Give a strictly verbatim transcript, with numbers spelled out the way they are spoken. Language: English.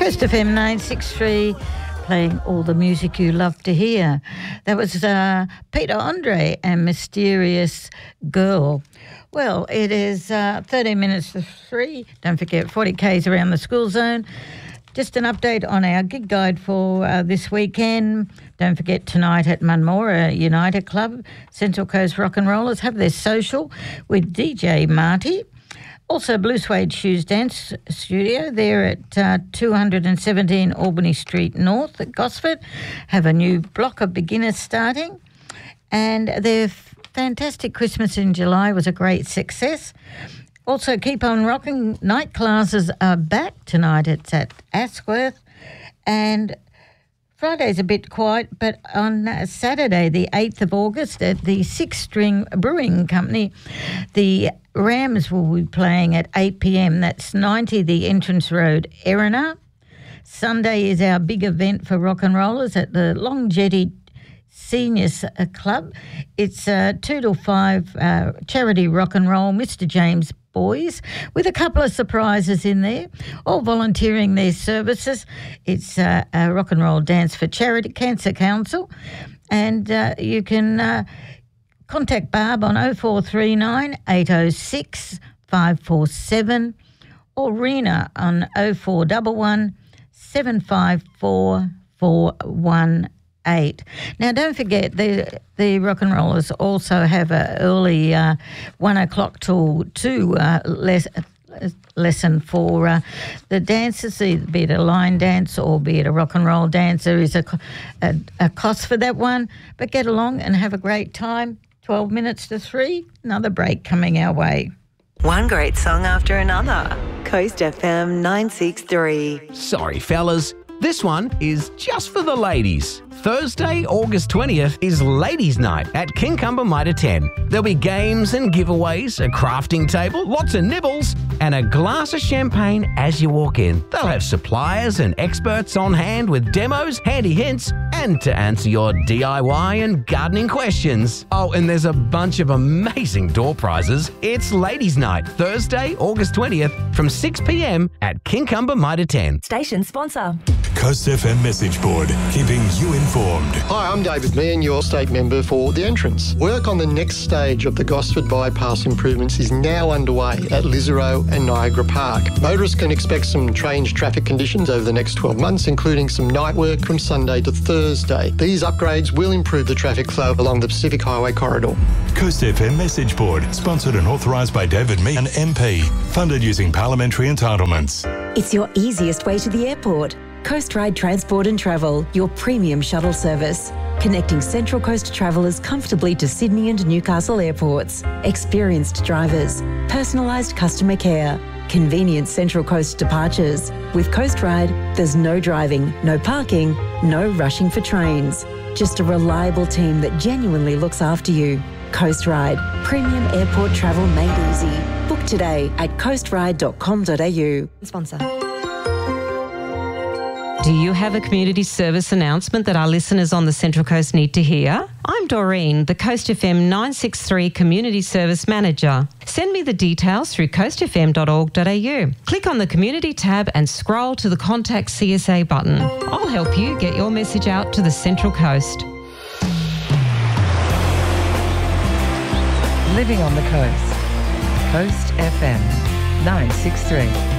Coast F M nine sixty-three, playing all the music you love to hear. That was uh, Peter Andre and Mysterious Girl. Well, it is uh, thirteen minutes to three. Don't forget, forty kays around the school zone. Just an update on our gig guide for uh, this weekend. Don't forget, tonight at Munmora United Club, Central Coast Rock and Rollers have their social with D J Marty. Also, Blue Suede Shoes Dance Studio, they're at uh, two seventeen Albany Street North at Gosford, have a new block of beginners starting. And their fantastic Christmas in July was a great success. Also, Keep On Rocking night classes are back tonight. It's at Asquith. And Friday's a bit quiet, but on Saturday, the eighth of August, at the Six String Brewing Company, the Rams will be playing at eight p.m. That's ninety The Entrance Road, Erina. Sunday is our big event for rock and rollers at the Long Jetty Seniors Club. It's uh, two to five uh, charity rock and roll, Mister James Boys, with a couple of surprises in there, all volunteering their services. It's uh, a rock and roll dance for Charity Cancer Council, and uh, you can uh, contact Barb on oh four three nine, eight oh six, five four seven or Rena on oh four one one, seven five four, four one eight. Now, don't forget, the the rock and rollers also have a early uh, one o'clock till two uh, les- lesson for uh, the dancers, be it a line dance or be it a rock and roll dance. There is a, a, a cost for that one, but get along and have a great time. twelve minutes to three, another break coming our way. One great song after another. Coast F M nine sixty-three. Sorry, fellas. This one is just for the ladies. Thursday, August twentieth is Ladies' Night at Kincumber Mitre ten. There'll be games and giveaways, a crafting table, lots of nibbles, and a glass of champagne as you walk in. They'll have suppliers and experts on hand with demos, handy hints, and to answer your D I Y and gardening questions. Oh, and there's a bunch of amazing door prizes. It's Ladies' Night, Thursday, August twentieth from six p.m. at Kincumber Mitre ten. Station sponsor. Coast F M message board, keeping you informed. Hi, I'm David Meehan, your state member for The Entrance. Work on the next stage of the Gosford Bypass improvements is now underway at Lisarow and Niagara Park. Motorists can expect some strange traffic conditions over the next twelve months, including some night work from Sunday to Thursday. These upgrades will improve the traffic flow along the Pacific Highway corridor. Coast F M message board, sponsored and authorised by David Meehan, M P, funded using parliamentary entitlements. It's your easiest way to the airport. Coast Ride Transport and Travel, your premium shuttle service. Connecting Central Coast travellers comfortably to Sydney and Newcastle airports. Experienced drivers. Personalised customer care. Convenient Central Coast departures. With Coast Ride, there's no driving, no parking, no rushing for trains. Just a reliable team that genuinely looks after you. Coast Ride. Premium airport travel made easy. Book today at coast ride dot com dot a u. Sponsor. Do you have a community service announcement that our listeners on the Central Coast need to hear? I'm Doreen, the Coast F M nine sixty-three Community Service Manager. Send me the details through coast f m dot org dot a u. Click on the Community tab and scroll to the Contact C S A button. I'll help you get your message out to the Central Coast. Living on the coast. Coast F M nine sixty-three.